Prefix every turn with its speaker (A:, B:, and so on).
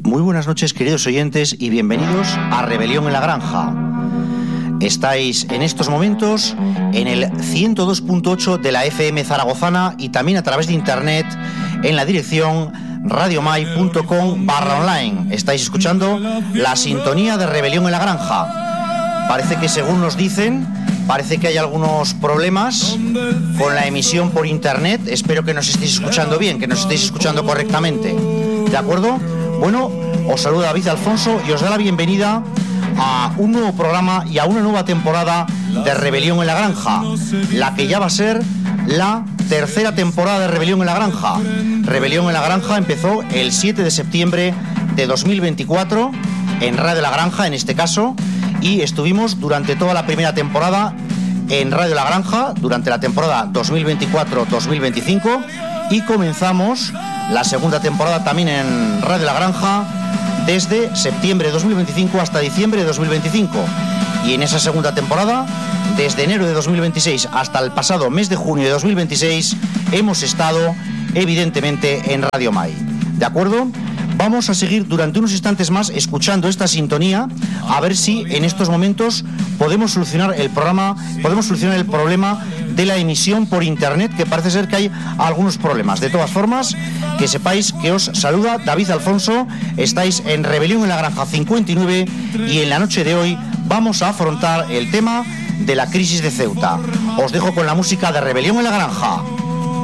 A: Muy buenas noches, queridos oyentes, y bienvenidos a Rebelión en la Granja. Estáis en estos momentos en el 102.8 de la FM zaragozana y también a través de internet en la dirección radiomai.com/online. Estáis escuchando la sintonía de Rebelión en la Granja. Parece que, según nos dicen, parece que hay algunos problemas con la emisión por internet. Espero que nos estéis escuchando bien, que nos estéis escuchando correctamente. ¿De acuerdo? Bueno, os saluda David Alfonso y os da la bienvenida a un nuevo programa y a una nueva temporada de Rebelión en la Granja, la que ya va a ser la tercera temporada de Rebelión en la Granja. Rebelión en la Granja empezó el 7 de septiembre de 2024 en Radio La Granja, en este caso, y estuvimos durante toda la primera temporada en Radio La Granja, durante la temporada 2024-2025, y comenzamos la segunda temporada también en Radio La Granja desde septiembre de 2025 hasta diciembre de 2025. Y en esa segunda temporada, desde enero de 2026 hasta el pasado mes de junio de 2026, hemos estado evidentemente en Radio Mai. ¿De acuerdo? Vamos a seguir durante unos instantes más escuchando esta sintonía, a ver si en estos momentos podemos solucionar el problema de la emisión por internet, que parece ser que hay algunos problemas. De todas formas, que sepáis que os saluda David Alfonso. Estáis en Rebelión en la Granja 59 y en la noche de hoy vamos a afrontar el tema de la crisis de Ceuta. Os dejo con la música de Rebelión en la Granja.